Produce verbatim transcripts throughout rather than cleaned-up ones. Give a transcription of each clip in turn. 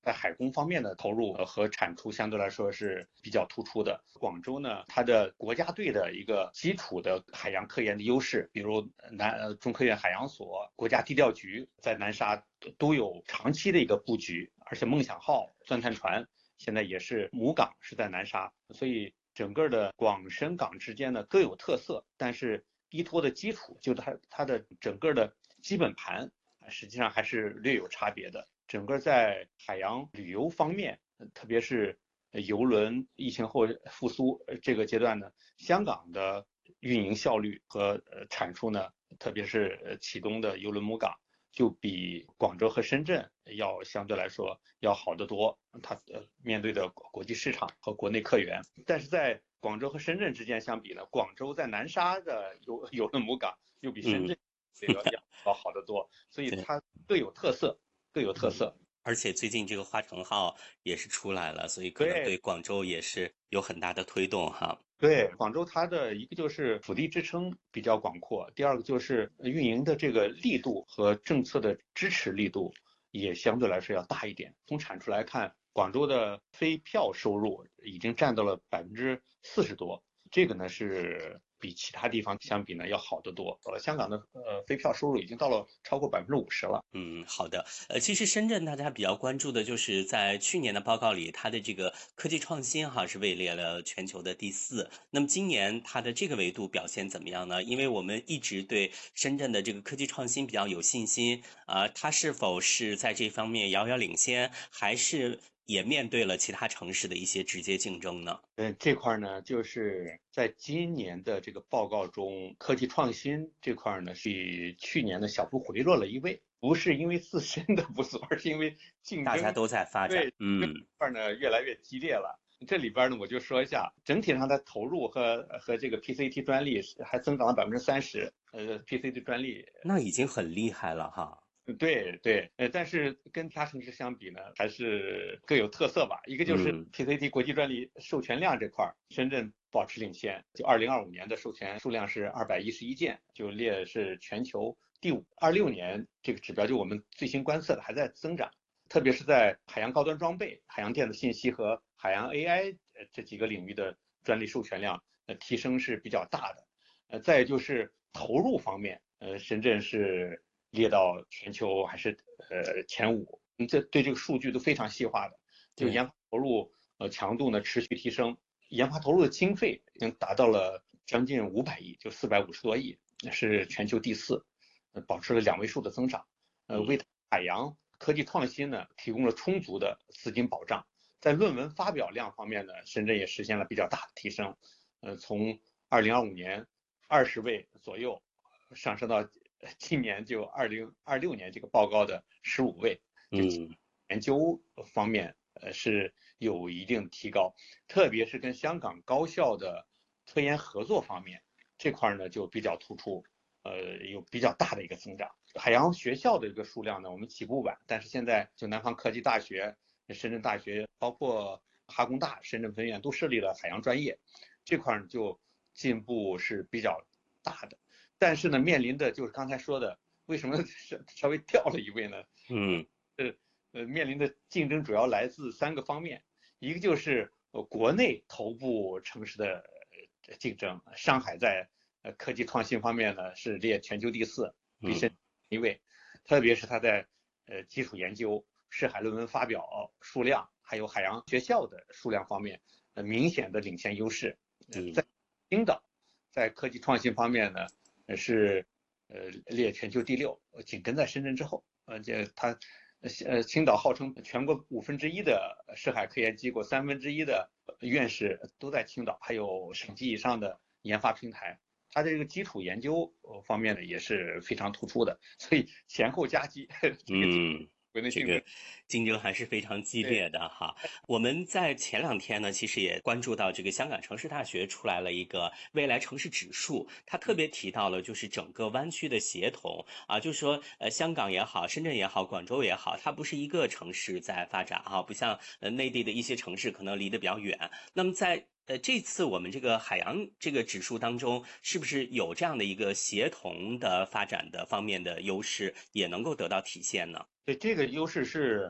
在海工方面的投入和产出相对来说是比较突出的。广州呢，它的国家队的一个基础的海洋科研的优势，比如南中科院海洋所、国家地调局在南沙都有长期的一个布局，而且梦想号钻探船现在也是母港是在南沙，所以整个的广深港之间呢各有特色，但是依托的基础就它它的整个的基本盘实际上还是略有差别的。整个在海洋旅游方面，特别是邮轮疫情后复苏这个阶段呢，香港的运营效率和产出呢，特别是启东的邮轮母港，就比广州和深圳要相对来说要好得多。它面对的国际市场和国内客源，但是在广州和深圳之间相比呢，广州在南沙的邮邮轮母港又比深圳这个要要好得多，所以它各有特色。各有特色、嗯， 而且最近这个华城号也是出来了，所以可能对广州也是有很大的推动哈。 对，广州它的一个就是腹地支撑比较广阔，第二个就是运营的这个力度和政策的支持力度也相对来说要大一点。从产出来看，广州的非票收入已经占到了百分之四十多，这个呢是比其他地方相比呢要好得多。呃，香港的呃非票收入已经到了超过百分之五十了。 嗯，好的。呃，其实深圳大家比较关注的就是在去年的报告里，它的这个科技创新哈是位列了全球的第四。那么今年它的这个维度表现怎么样呢？因为我们一直对深圳的这个科技创新比较有信心啊、呃，它是否是在这方面遥遥领先，还是也面对了其他城市的一些直接竞争呢？ 嗯，这块呢，就是在今年的这个报告中，科技创新这块呢，是比去年的小幅回落了一位，不是因为自身的不足，而是因为竞争， 大家都在发展， 对，这嗯。 块呢越来越激烈了。这里边呢，我就说一下，整体上的投入和和这个 P C T 专利还增长了百分之三十，呃，P C T 专利那已经很厉害了哈。 对对，呃，但是跟其他城市相比呢，还是各有特色吧。一个就是嗯 P C T 国际专利授权量这块，深圳保持领先。就二零二五年的授权数量是二百一十一件，就列是全球第五。二六年这个指标就我们最新观测的还在增长，特别是在海洋高端装备、海洋电子信息和海洋 A I 这几个领域的专利授权量，呃，提升是比较大的。呃，再就是投入方面，呃，深圳是列到全球还是呃前五，这对这个数据都非常细化的，就对。 研发投入呃强度呢持续提升，研发投入的经费已经达到了将近五百亿，就四百五十多亿，是全球第四，呃，保持了两位数的增长，呃，为海洋科技创新呢提供了充足的资金保障。在论文发表量方面呢，深圳也实现了比较大的提升，呃，从二零二五年二十位左右上升到今年就二零二六年这个报告的十五位，就嗯， 研究方面呃是有一定提高，特别是跟香港高校的科研合作方面这块呢就比较突出，呃有比较大的一个增长。海洋学校的一个数量呢，我们起步晚，但是现在就南方科技大学、深圳大学，包括哈工大深圳分院都设立了海洋专业，这块就进步是比较大的。但是呢，面临的就是刚才说的，为什么稍微掉了一位呢？ 嗯， 呃呃，面临的竞争主要来自三个方面，一个就是呃国内头部城市的竞争，上海在呃科技创新方面呢是列全球第四，比深圳一位，特别是它在呃基础研究、涉海论文发表数量，还有海洋学校的数量方面，呃明显的领先优势。呃，在青岛在科技创新方面呢，是呃列全球第六，紧跟在深圳之后。呃，这它呃青岛号称全国五分之一的涉海科研机构，三分之一的院士都在青岛，还有省级以上的研发平台。它这个基础研究方面呢也是非常突出的，所以前后夹击，这个嗯， 国内竞争。 这个竞争还是非常激烈的哈。我们在前两天呢，其实也关注到这个香港城市大学出来了一个未来城市指数，它特别提到了就是整个湾区的协同啊，就是说呃香港也好，深圳也好，广州也好，它不是一个城市在发展哈，不像呃内地的一些城市可能离得比较远。那么在呃，这次我们这个海洋这个指数当中，是不是有这样的一个协同的发展的方面的优势，也能够得到体现呢？ 对，这个优势是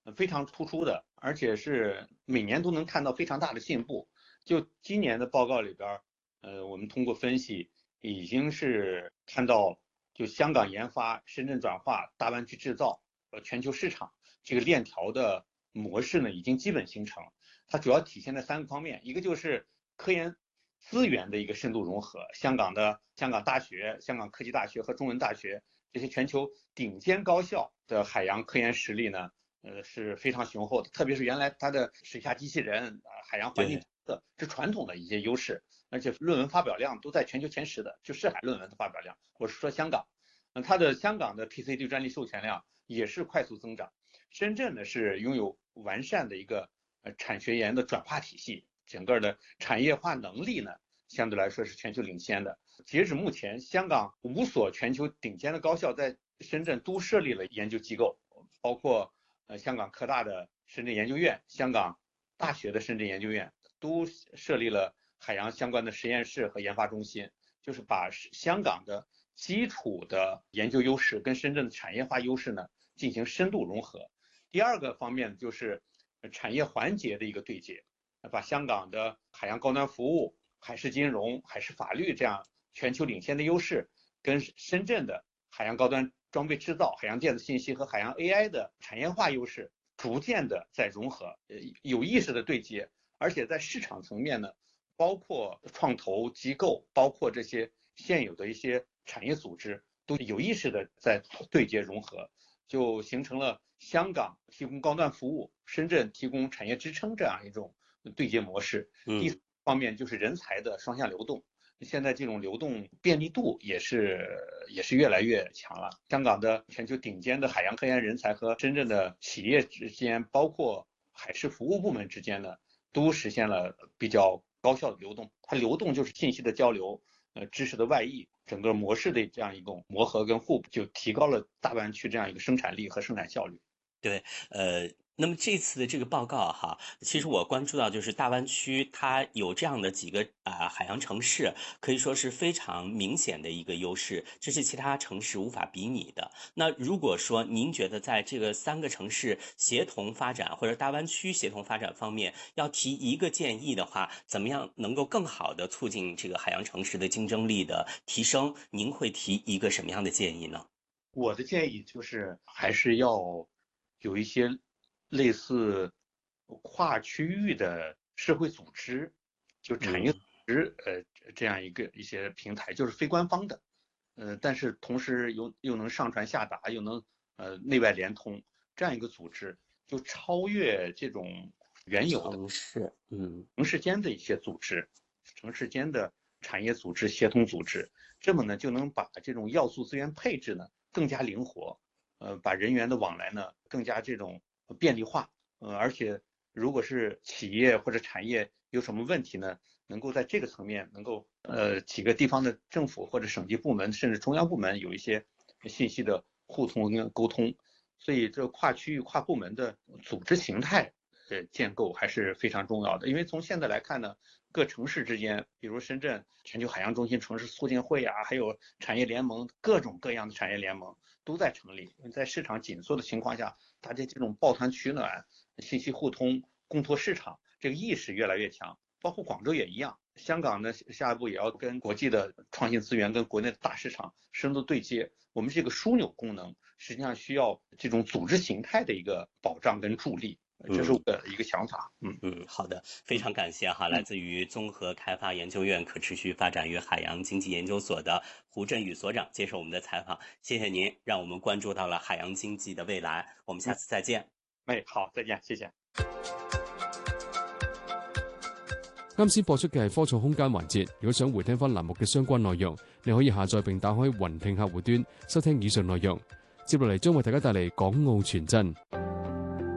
非常突出的，而且是每年都能看到非常大的进步。就今年的报告里边，呃，我们通过分析，已经是看到，就香港研发、深圳转化、大湾区制造、呃全球市场这个链条的模式呢，已经基本形成。它主要体现在三个方面，一个就是科研资源的一个深度融合，香港的香港大学、香港科技大学和中文大学这些全球顶尖高校的海洋科研实力呢，呃是非常雄厚的，特别是原来它的水下机器人、呃、海洋环境的是传统的一些优势，而且论文发表量都在全球前十的，就涉海论文的发表量，我是说香港，呃、它的香港的 P C D 专利授权量也是快速增长。深圳呢是拥有完善的一个呃产学研的转化体系，整个的产业化能力呢相对来说是全球领先的。截止目前，香港五所全球顶尖的高校在深圳都设立了研究机构，包括呃香港科大的深圳研究院、香港大学的深圳研究院都设立了海洋相关的实验室和研发中心，就是把香港的基础的研究优势跟深圳的产业化优势呢进行深度融合。第二个方面就是产业环节的一个对接，把香港的海洋高端服务、海事金融、海事法律这样全球领先的优势，跟深圳的海洋高端装备制造、海洋电子信息和海洋 A I 的产业化优势逐渐的在融合，有意识的对接，而且在市场层面呢，包括创投机构，包括这些现有的一些产业组织，都有意识的在对接融合，就形成了香港提供高端服务，深圳提供产业支撑这样一种对接模式。第四方面就是人才的双向流动，现在这种流动便利度也是也是越来越强了。香港的全球顶尖的海洋科研人才和深圳的企业之间，包括海事服务部门之间呢，都实现了比较高效的流动。它流动就是信息的交流，呃，知识的外溢，整个模式的这样一种磨合跟互补，就提高了大湾区这样一个生产力和生产效率。 对，呃，那么这次的这个报告哈，其实我关注到就是大湾区它有这样的几个啊、呃、海洋城市，可以说是非常明显的一个优势，这是其他城市无法比拟的。那如果说您觉得在这个三个城市协同发展或者大湾区协同发展方面，要提一个建议的话，怎么样能够更好的促进这个海洋城市的竞争力的提升？您会提一个什么样的建议呢？ 我的建议就是还是要有一些类似跨区域的社会组织，就产业组织，呃，这样一个一些平台，就是非官方的，呃，但是同时又又能上传下达，又能呃内外联通，这样一个组织，就超越这种原有的城市，嗯， 城市间的一些组织，城市间的产业组织、协同组织，这么呢就能把这种要素资源配置呢更加灵活。呃，把人员的往来呢更加这种便利化，呃，而且如果是企业或者产业有什么问题呢，能够在这个层面能够呃几个地方的政府或者省级部门甚至中央部门有一些信息的互通跟沟通，所以这跨区域跨部门的组织形态呃建构还是非常重要的。因为从现在来看呢，各城市之间，比如深圳全球海洋中心城市促进会啊，还有产业联盟，各种各样的产业联盟都在成立。在市场紧缩的情况下，大家这种抱团取暖、信息互通、共拓市场这个意识越来越强。包括广州也一样，香港呢下一步也要跟国际的创新资源、跟国内的大市场深度对接。我们这个枢纽功能实际上需要这种组织形态的一个保障跟助力。这是我的一个想法。 嗯嗯，好的，非常感谢哈，嗯、来自于综合开发研究院可持续发展与海洋经济研究所的胡振宇所长接受我们的采访，谢谢您，讓我們關注到了海洋經濟的未來。我們下次再見。 哎，好，再見，謝謝。 啱先播出嘅係科創空間環節，如果想回聽翻欄目嘅相關內容，你可以下載並打開雲聽客戶端收聽以上內容。接落嚟將為大家帶嚟港澳傳真。